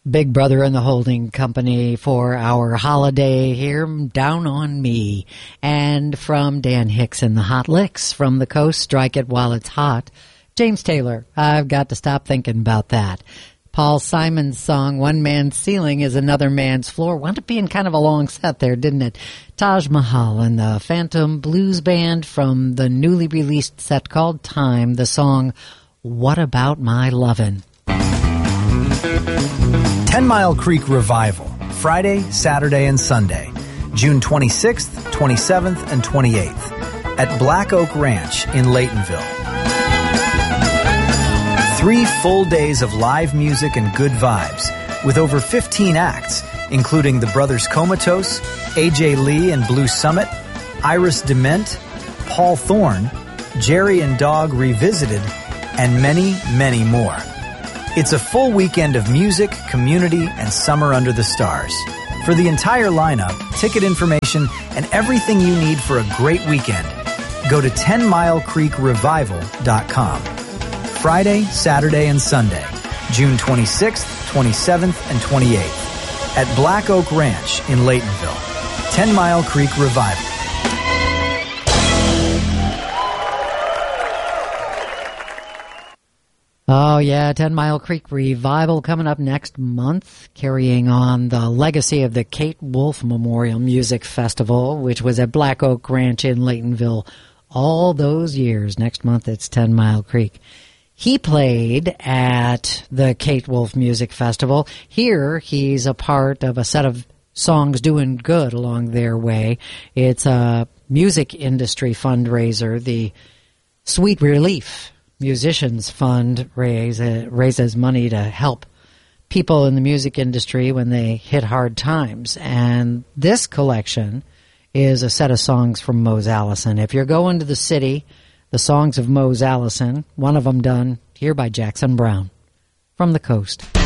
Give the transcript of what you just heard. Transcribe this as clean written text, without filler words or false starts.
Big Brother and the Holding Company for our holiday here, Down on Me. And from Dan Hicks and the Hot Licks, From the Coast, Strike It While It's Hot. James Taylor, I've got to stop thinking about that. Paul Simon's song, One Man's Ceiling is Another Man's Floor. Wound up being kind of a long set there, didn't it? Taj Mahal and the Phantom Blues Band from the newly released set called Time, the song, What About My Lovin'? 10 Mile Creek Revival, Friday, Saturday, and Sunday, June 26th, 27th, and 28th at Black Oak Ranch in Laytonville. 3 full days of live music and good vibes with over 15 acts, including the Brothers Comatose, AJ Lee and Blue Summit, Iris Dement, Paul Thorne, Jerry and Dog Revisited, and many, many more. It's a full weekend of music, community, and summer under the stars. For the entire lineup, ticket information, and everything you need for a great weekend, go to 10milecreekrevival.com. Friday, Saturday, and Sunday, June 26th, 27th, and 28th at Black Oak Ranch in Laytonville. 10 Mile Creek Revival. Oh, yeah, 10 Mile Creek Revival coming up next month, carrying on the legacy of the Kate Wolf Memorial Music Festival, which was at Black Oak Ranch in Laytonville all those years. Next month, it's 10 Mile Creek. He played at the Kate Wolf Music Festival. Here, he's a part of a set of songs doing good along their way. It's a music industry fundraiser, the Sweet Relief Musicians Fund raises money to help people in the music industry when they hit hard times. And this collection is a set of songs from Mose Allison. If you're going to the city, the songs of Mose Allison, one of them done here by Jackson Browne, From the Coast.